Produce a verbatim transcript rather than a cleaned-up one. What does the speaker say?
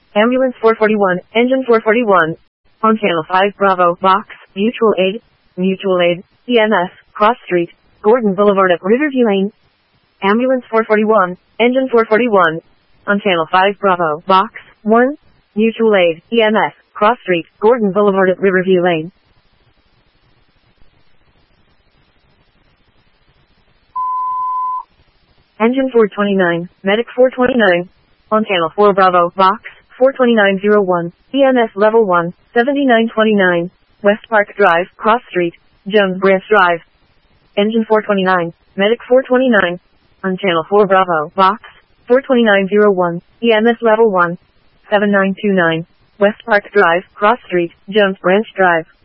Ambulance four forty-one, Engine four forty-one. On Channel five Bravo, Box, Mutual Aid, Mutual Aid, E M S, Cross Street, Gordon Boulevard at Riverview Lane. Ambulance four forty-one, Engine four forty-one. On Channel five Bravo, Box, one. Mutual Aid, E M S, Cross Street, Gordon Boulevard at Riverview Lane. Engine four twenty-nine, Medic four twenty-nine. On Channel four Bravo, Box, four twenty-nine oh one, E M S Level one, seventy-nine twenty-nine, West Park Drive, Cross Street, Jones Branch Drive. Engine four twenty-nine, Medic four twenty-nine. On Channel four Bravo, Box, four twenty-nine oh one, E M S Level one, seventy-nine twenty-nine, West Park Drive, Cross Street, Jones Branch Drive.